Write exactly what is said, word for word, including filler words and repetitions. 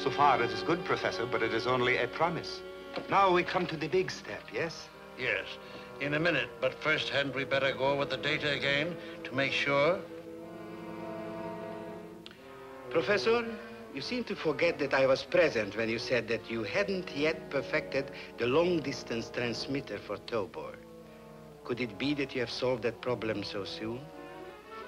So far, it is good, Professor, but it is only a promise. Now we come to the big step, yes? Yes, in a minute. But first, hadn't we better go over the data again to make sure? Professor, you seem to forget that I was present when you said that you hadn't yet perfected the long-distance transmitter for Tobor. Could it be that you have solved that problem so soon?